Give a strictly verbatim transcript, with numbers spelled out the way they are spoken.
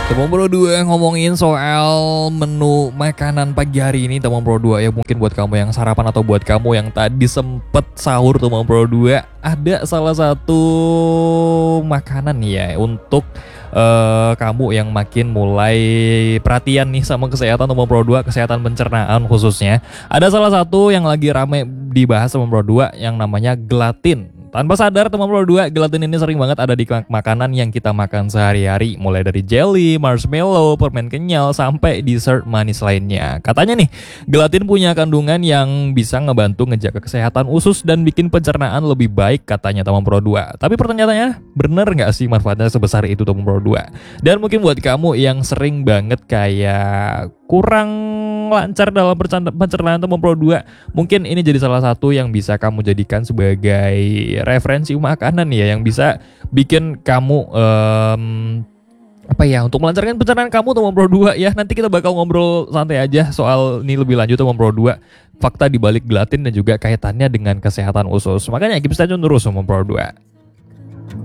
Teman Pro dua ngomongin soal menu makanan pagi hari ini Teman Pro dua ya, mungkin buat kamu yang sarapan atau buat kamu yang tadi sempet sahur Teman Pro dua, ada salah satu makanan nih ya untuk uh, kamu yang makin mulai perhatian nih sama kesehatan Teman Pro dua, kesehatan pencernaan khususnya. Ada salah satu yang lagi rame dibahas Teman Pro dua yang namanya gelatin. Tanpa sadar Teman Pro dua, gelatin ini sering banget ada di makanan yang kita makan sehari-hari, mulai dari jelly, marshmallow, permen kenyal, sampai dessert manis lainnya. Katanya nih, gelatin punya kandungan yang bisa ngebantu ngejaga kesehatan usus dan bikin pencernaan lebih baik katanya Teman Pro dua. Tapi pertanyaannya, bener nggak sih manfaatnya sebesar itu Teman Pro dua? Dan mungkin buat kamu yang sering banget kayak kurang lancar dalam pencernaan Teman Pro dua, mungkin ini jadi salah satu yang bisa kamu jadikan sebagai referensi makanan ya, yang bisa bikin kamu um, apa ya, untuk melancarkan pencernaan kamu Teman Pro dua ya. Nanti kita bakal ngobrol santai aja soal ini lebih lanjut Teman Pro dua, fakta dibalik gelatin dan juga kaitannya dengan kesehatan usus. Makanya keep stay tune terus Teman Pro dua.